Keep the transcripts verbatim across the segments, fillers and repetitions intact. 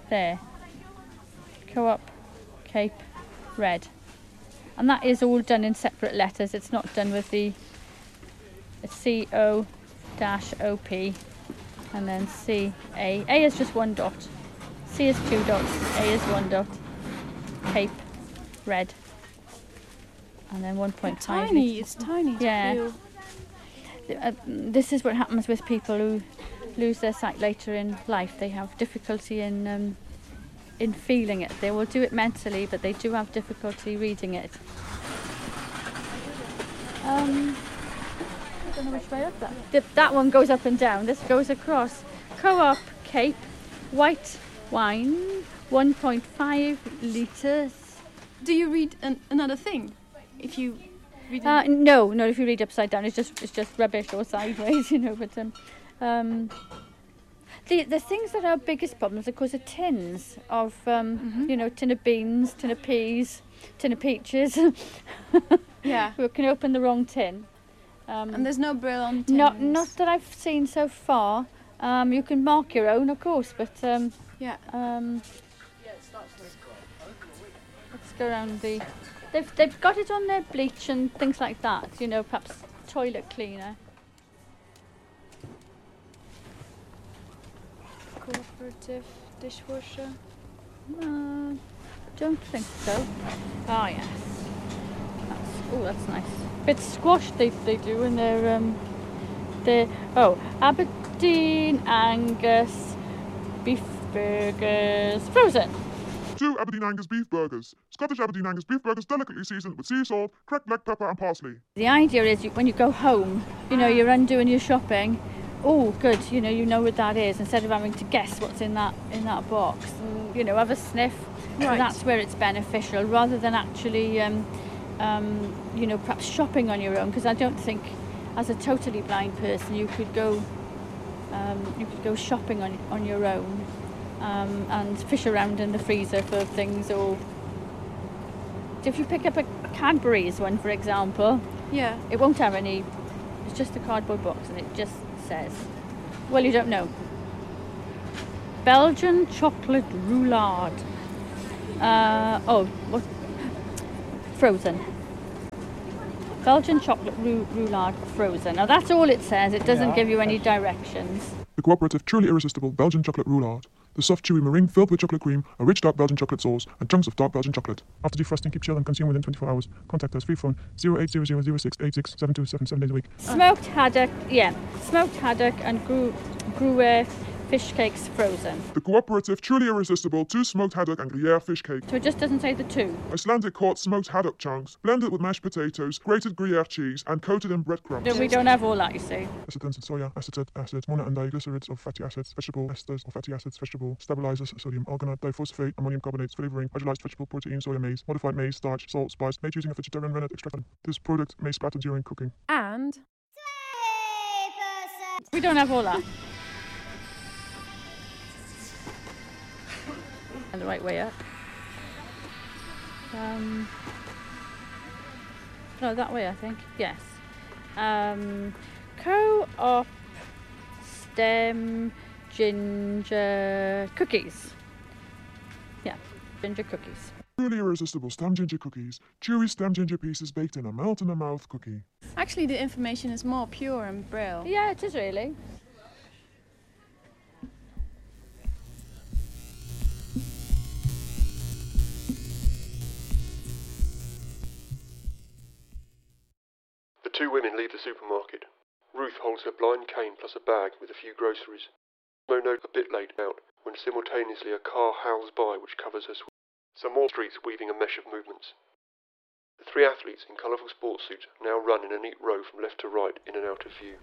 there. Co-op, Cape, Red. And that is all done in separate letters. It's not done with the C O dash O P and then C A. A is just one dot. C is two dots. A is one dot. Cape, Red. And then one point five. Tiny, it's tiny. Yeah. Uh, this is what happens with people who lose their sight later in life. They have difficulty in um, in feeling it. They will do it mentally, but they do have difficulty reading it. Um, I don't know which way up that. The, that one goes up and down. This goes across. Co-op, Cape, white wine, one point five litres. Do you read an, another thing? If you read uh, no, no. If you read upside down, it's just it's just rubbish or sideways, you know. But um, um, the the things that are biggest problems, of course, are tins of um, mm-hmm. you know, tin of beans, tin of peas, tin of peaches. Yeah, we can open the wrong tin. Um, and there's no braille on tins. Not not that I've seen so far. Um, you can mark your own, of course, but um, yeah. Um, let's go around the. They've they've got it on their bleach and things like that. You know, perhaps toilet cleaner. Cooperative dishwasher. Uh, don't think so. Oh yes. That's, oh, that's nice. Bit squash they they do in their um. Their oh Aberdeen Angus beef burgers frozen. Two Aberdeen Angus beef burgers. Scottish Aberdeen Angus beef burgers delicately seasoned with sea salt, cracked black pepper and parsley. The idea is you, when you go home, you know, you're undoing your shopping. Oh, good, you know, you know what that is, instead of having to guess what's in that in that box. And, you know, have a sniff. Right. So that's where it's beneficial, rather than actually, um, um, you know, perhaps shopping on your own. Because I don't think, as a totally blind person, you could go, um, you could go shopping on on your own. Um, and fish around in the freezer for things, or if you pick up a Cadbury's one, for example, yeah, it won't have any. It's just a cardboard box, and it just says, well, you don't know. Belgian chocolate roulade. Uh, oh, what? Frozen. Belgian chocolate rou- roulade frozen. Now that's all it says. It doesn't yeah. give you any directions. The cooperative, truly irresistible Belgian chocolate roulade. The soft, chewy meringue filled with chocolate cream, a rich dark Belgian chocolate sauce, and chunks of dark Belgian chocolate. After defrosting, keep chilled and consume within twenty-four hours. Contact us. Free phone zero eight zero zero zero six eight six seven two seven seven days a week. Smoked haddock, yeah. Smoked haddock and Gruyere Gruyere fish cakes frozen. The cooperative, truly irresistible two smoked haddock and Gruyere fish cake. So it just doesn't say the two. Icelandic caught smoked haddock chunks, blended with mashed potatoes, grated Gruyere cheese, and coated in breadcrumbs. No, we don't have all that, you see. Acetons, soya, acetate, acid, mono and diglycerides of fatty acids, vegetable esters or fatty acids, vegetable stabilizers, sodium alginate, diphosphate, ammonium carbonates, flavoring, hydrolyzed vegetable protein, soya maize, modified maize, starch, salt, spice, made using a vegetarian rennet extract. This product may spatter during cooking. And we don't have all that. And the right way up. Um, no, that way I think. Yes. Um, Co-op stem ginger cookies. Yeah, ginger cookies. Truly irresistible stem ginger cookies. Chewy stem ginger pieces baked in a melt-in-the-mouth cookie. Actually, the information is more pure in Braille. Yeah, it is really. The two women leave the supermarket. Ruth holds her blind cane plus a bag with a few groceries. Mo note a bit laid out when simultaneously a car howls by which covers her sweep. Some more streets weaving a mesh of movements. The three athletes in colourful sports suits now run in a neat row from left to right in and out of view.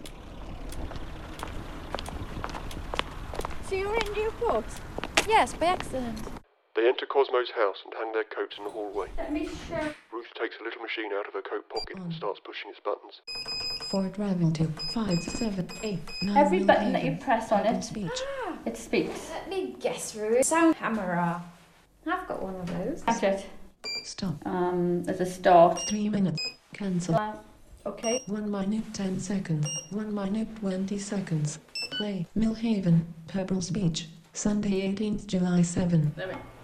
So you're in Newport? Yes, by accident. They enter Cosmo's house and hang their coats in the hallway. Let me show. Ruth takes a little machine out of her coat pocket and starts pushing its buttons. For travel to five, seven, eight, nine. Every button that you press on it, speech. Ah, it speaks. Let me guess, Ruth. Sound camera. I've got one of those. That's it. Stop. Um, there's a start. Three minutes. Cancel. Uh, okay. One minute ten seconds. One minute twenty seconds. Play. Millhaven, Pebbles Beach, Sunday, eighteenth July seven. There we